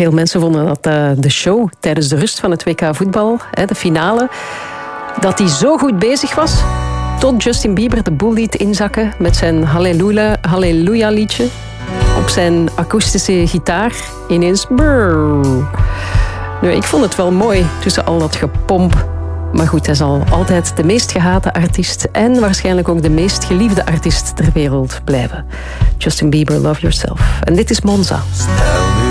Veel mensen vonden dat de show tijdens de rust van het WK voetbal, de finale, dat hij zo goed bezig was, tot Justin Bieber de boel liet inzakken met zijn Halleluja liedje op zijn akoestische gitaar. Ineens brrr. Nu, ik vond het wel mooi tussen al dat gepomp. Maar goed, hij zal altijd de meest gehate artiest en waarschijnlijk ook de meest geliefde artiest ter wereld blijven. Justin Bieber, Love Yourself. En dit is Monza.